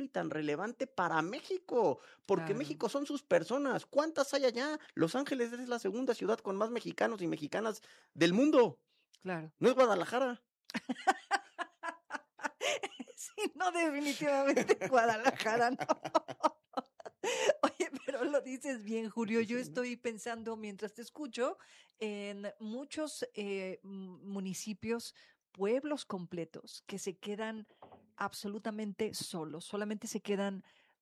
y tan relevante para México, porque Claro. México son sus personas. ¿Cuántas hay allá? Los Ángeles es la segunda ciudad con más mexicanos y mexicanas del mundo. Claro. No es Guadalajara. Sí, no, definitivamente Guadalajara, no. Oye, pero lo dices bien, Julio. Yo Sí, ¿no? estoy pensando mientras te escucho en muchos municipios, pueblos completos que se quedan absolutamente solos. Solamente se quedan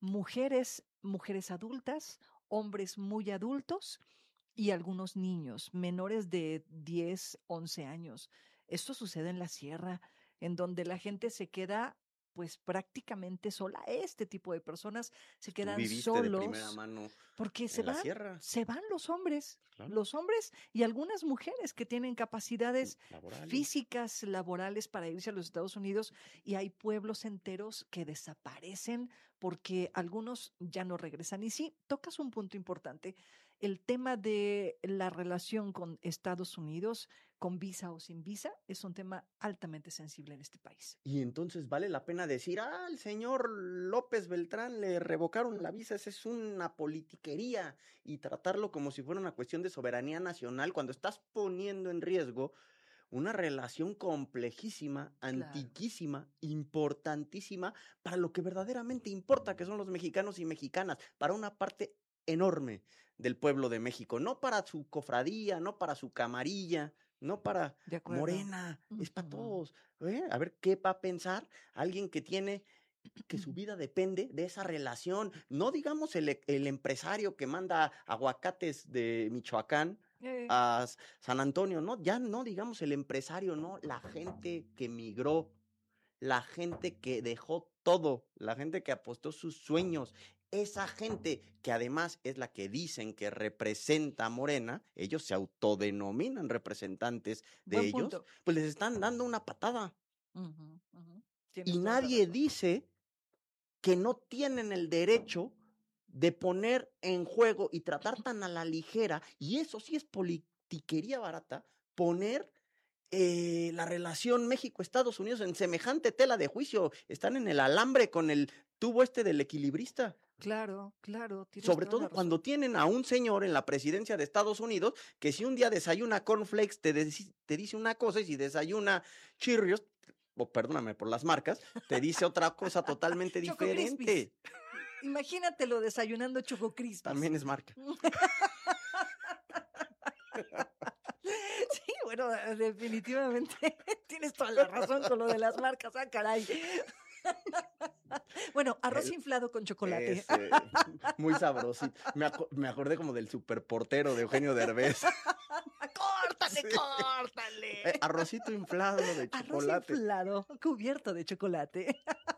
mujeres adultas, hombres muy adultos y algunos niños menores de 10, 11 años. Esto sucede en la sierra, en donde la gente se queda pues prácticamente sola. Este tipo de personas se Tú quedan viviste de primera solos mano porque en la sierra, se van claro, los hombres y algunas mujeres que tienen capacidades laborales. físicas, laborales para irse a los Estados Unidos, y hay pueblos enteros que desaparecen porque algunos ya no regresan. Y sí, tocas un punto importante, el tema de la relación con Estados Unidos, con visa o sin visa, es un tema altamente sensible en este país. Y entonces vale la pena decir, al señor López Beltrán le revocaron la visa, esa es una politiquería, y tratarlo como si fuera una cuestión de soberanía nacional, cuando estás poniendo en riesgo una relación complejísima, Claro. antiquísima, importantísima, para lo que verdaderamente importa, que son los mexicanos y mexicanas, para una parte enorme del pueblo de México, no para su cofradía, no para su camarilla, no para De acuerdo. Morena, es para Ujú. todos. A ver qué va a pensar alguien que tiene que su vida depende de esa relación. No digamos el empresario que manda aguacates de Michoacán Eh, a San Antonio, ¿no? Ya no digamos el empresario, no, la gente que migró, la gente que dejó todo, la gente que apostó sus sueños, esa gente que además es la que dicen que representa a Morena, ellos se autodenominan representantes de Buen ellos, punto. pues les están dando una patada. Ujú, ujú. Y Tienes toda la nadie razón. dice que no tienen el derecho de poner en juego y tratar tan a la ligera, y eso sí es politiquería barata, poner la relación México-Estados Unidos en semejante tela de juicio. Están en el alambre con el tubo este del equilibrista. Claro, claro, tienes Sobre toda la todo cuando razón. tienen a un señor en la presidencia de Estados Unidos que si un día desayuna cornflakes te dice una cosa, y si desayuna Cheerios, o perdóname por las marcas, te dice otra cosa totalmente Choco Crispies. diferente. Imagínatelo desayunando Choco Crispies. También es marca. Sí, bueno, definitivamente tienes toda la razón con lo de las marcas. Ah, caray. Bueno, arroz El, inflado con chocolate. es muy sabrosito. Me acordé como del superportero de Eugenio Derbez. ¡Córtale, Sí. córtale! Arrocito inflado de Arroz chocolate. inflado, cubierto de chocolate.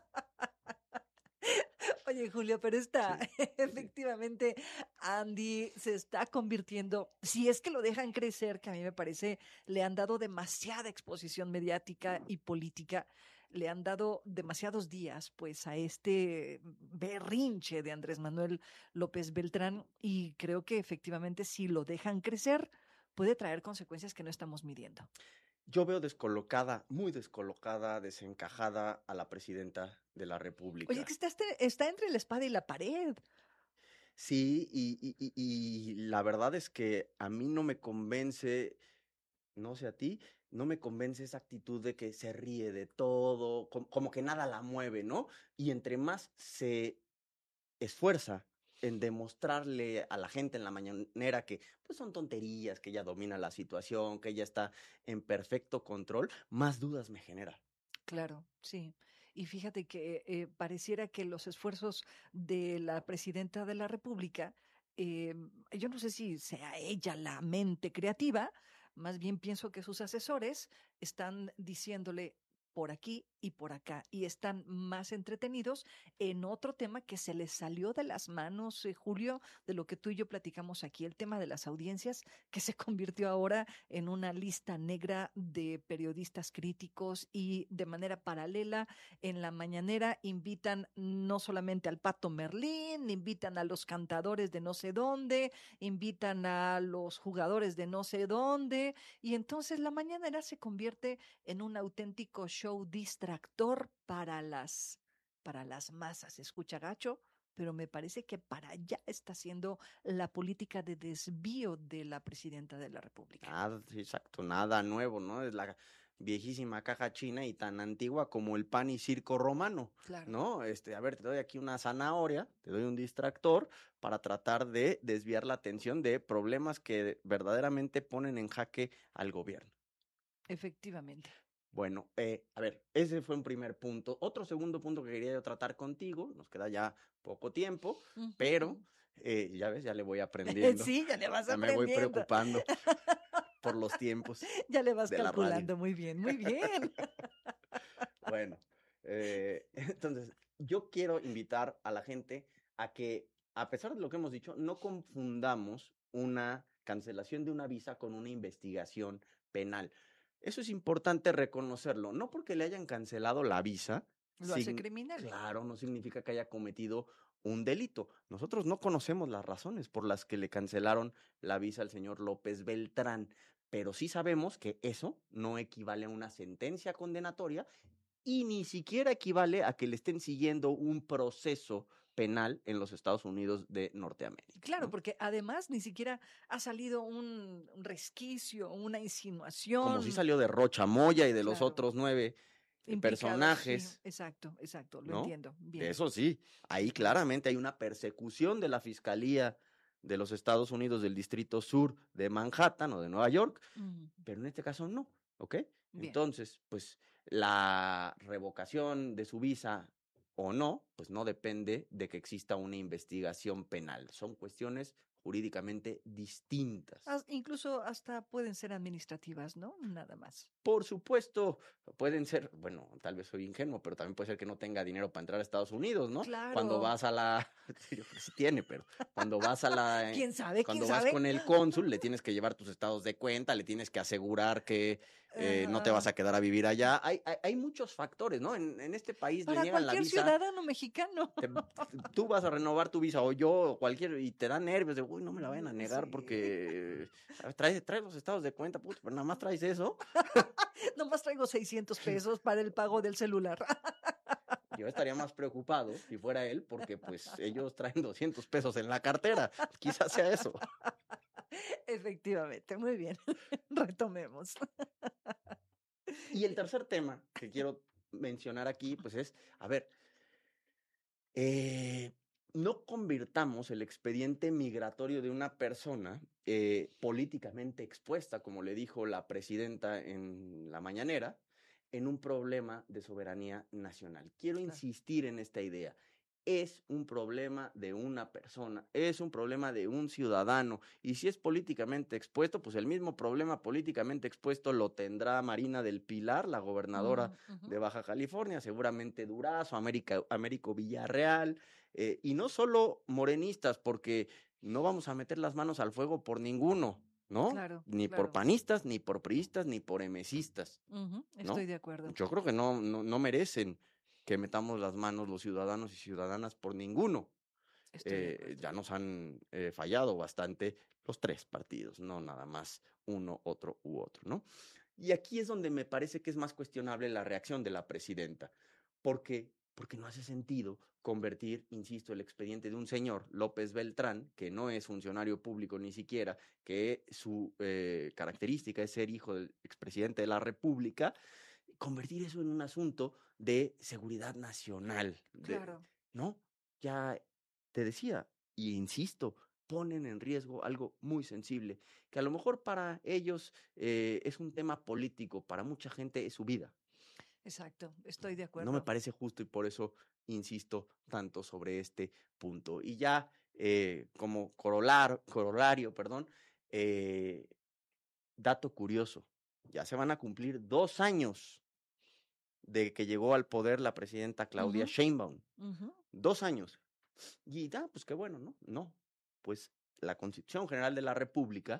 Oye, Julio, pero Sí, sí. efectivamente, Andy se está convirtiendo, si es que lo dejan crecer, que a mí me parece, le han dado demasiada exposición mediática y política, le han dado demasiados días, pues, a este berrinche de Andrés Manuel López Beltrán, y creo que efectivamente, si lo dejan crecer, puede traer consecuencias que no estamos midiendo. Yo veo descolocada, muy descolocada, desencajada a la presidenta de la Oye, que República. está entre la espada y la pared. Sí, y la verdad es que a mí no me convence, no sé a ti, no me convence esa actitud de que se ríe de todo, como que nada la mueve, ¿no? Y entre más se esfuerza en demostrarle a la gente en la mañanera que pues son tonterías, que ella domina la situación, que ella está en perfecto control, más dudas me genera. Claro, sí. Y fíjate que pareciera que los esfuerzos de la presidenta de la República, yo no sé si sea ella la mente creativa, más bien pienso que sus asesores están diciéndole por aquí y por acá, y están más entretenidos en otro tema que se les salió de las manos, Julio, de lo que tú y yo platicamos aquí, el tema de las audiencias, que se convirtió ahora en una lista negra de periodistas críticos, y de manera paralela en la mañanera invitan no solamente al Pato Merlín, invitan a los cantadores de no sé dónde, invitan a los jugadores de no sé dónde, y entonces la mañanera se convierte en un auténtico show distractor para las para las masas. Se escucha gacho, pero me parece que para allá está siendo la política de desvío de la presidenta de la República. Nada, sí, exacto, nada nuevo, ¿no? Es la viejísima caja china y tan antigua como el pan y circo romano, Claro. ¿no? A ver, te doy aquí una zanahoria, te doy un distractor para tratar de desviar la atención de problemas que verdaderamente ponen en jaque al gobierno. Efectivamente. Bueno, a ver, ese fue un primer punto. Otro segundo punto que quería yo tratar contigo, nos queda ya poco tiempo, Ujú, pero ujú. ya ves, ya le voy aprendiendo, Sí, ya le vas ya me voy aprendiendo. preocupando por los tiempos Ya le vas de la radio. calculando muy bien, muy bien. Bueno, entonces, yo quiero invitar a la gente a que, a pesar de lo que hemos dicho, no confundamos una cancelación de una visa con una investigación penal. Eso es importante reconocerlo, no porque le hayan cancelado la visa, Lo hace criminal. claro, no significa que haya cometido un delito. Nosotros no conocemos las razones por las que le cancelaron la visa al señor López Beltrán, pero sí sabemos que eso no equivale a una sentencia condenatoria y ni siquiera equivale a que le estén siguiendo un proceso penal en los Estados Unidos de Norteamérica, Claro, ¿no? porque además ni siquiera ha salido un resquicio, una Como si insinuación. salió de Rocha Moya y de los Claro, otros 9 implicados, sí, personajes, exacto, exacto, lo ¿no? entiendo. De Bien. eso sí, ahí Ujú, claramente hay una persecución de la Fiscalía de los Estados Unidos del Distrito Sur de Manhattan o de Nueva York, ujú, pero en este caso no, ¿ok? bien. Entonces, pues la revocación de su visa o no, pues no depende de que exista una investigación penal. Son cuestiones jurídicamente distintas. Incluso hasta pueden ser administrativas, ¿no? Nada más. Por supuesto, pueden ser, bueno, tal vez soy ingenuo, pero también puede ser que no tenga dinero para entrar a Estados Unidos, ¿no? Cuando Claro. vas a la, yo creo que sí tiene, pero cuando vas a la, ¿Quién sabe? ¿Quién cuando vas sabe? con el cónsul, le tienes que llevar tus estados de cuenta, le tienes que asegurar que no te vas Ah, a quedar a vivir allá. Hay muchos factores, ¿no? En este país le para niegan la cualquier visa, ciudadano mexicano. te- tú vas a renovar tu visa o yo o cualquier y te da nervios de, uy, no me la vayan a negar Sí. porque trae los estados de cuenta, puto, pero nada más traes eso. Nomás traigo 600 pesos para el pago del celular. Yo estaría más preocupado si fuera él, porque pues ellos traen 200 pesos en la cartera. Quizás sea eso. Efectivamente, muy bien. Retomemos. Y el tercer tema que quiero mencionar aquí, pues es, a ver, eh, no convirtamos el expediente migratorio de una persona políticamente expuesta, como le dijo la presidenta en la mañanera, en un problema de soberanía nacional. Quiero Claro. insistir en esta idea. Es un problema de una persona, es un problema de un ciudadano. Y si es políticamente expuesto, pues el mismo problema políticamente expuesto lo tendrá Marina del Pilar, la gobernadora Ujú, ujú. de Baja California, seguramente Durazo, Américo Villarreal, y no solo morenistas, porque no vamos a meter las manos al fuego por ninguno, ¿no? Claro, Ni por claro. panistas, ni por priistas, ni por emesistas, Ujú, estoy ¿no? de acuerdo. Yo creo que no merecen que metamos las manos los ciudadanos y ciudadanas por ninguno. Estoy de acuerdo. Ya nos han fallado bastante los tres partidos, no nada más uno, otro u otro, ¿no? Y aquí es donde me parece que es más cuestionable la reacción de la presidenta, porque no hace sentido convertir, insisto, el expediente de un señor, López Beltrán, que no es funcionario público ni siquiera, que su característica es ser hijo del expresidente de la República, convertir eso en un asunto de seguridad nacional, Claro, ¿no? Ya te decía, y insisto, ponen en riesgo algo muy sensible, que a lo mejor para ellos es un tema político, para mucha gente es su vida. exacto. Estoy de No me acuerdo. parece justo y por eso insisto tanto sobre este punto. Y ya como corolario, perdón, eh, dato curioso, ya se van a cumplir 2 años de que llegó al poder la presidenta Claudia Ujú, Sheinbaum. ujú. 2 años. Y ya, pues qué bueno, ¿no? No, pues la Constitución General de la República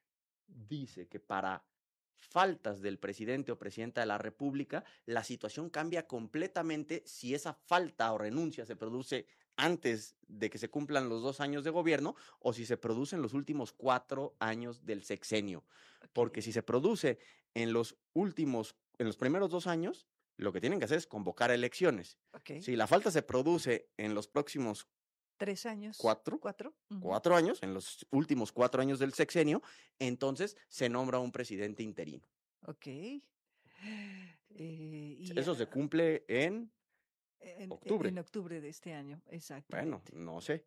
dice que para faltas del presidente o presidenta de la República, la situación cambia completamente si esa falta o renuncia se produce antes de que se cumplan los 2 años de gobierno o si se produce en los últimos 4 años del sexenio. Porque Ok. si se produce en los primeros 2 años, lo que tienen que hacer es convocar elecciones. Ok. Si la falta se produce en los próximos 3 años. cuatro, 4. 4 años, en los últimos 4 años del sexenio, entonces se nombra un presidente interino. Ok. Y Eso se cumple en octubre. en octubre de este año, Bueno, exactamente. no sé.